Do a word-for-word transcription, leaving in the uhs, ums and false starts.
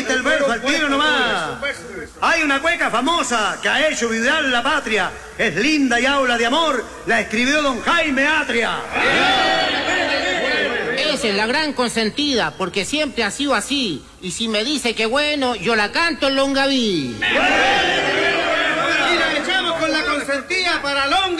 diste el verso al tiro nomás. Hay una cueca famosa que ha hecho vibrar la patria. Es linda y habla de amor. La escribió don Jaime Atria. Esa es la gran consentida, porque siempre ha sido así. Y si me dice que bueno, yo la canto en Longaví. Y la echamos con la consentida para Longaví.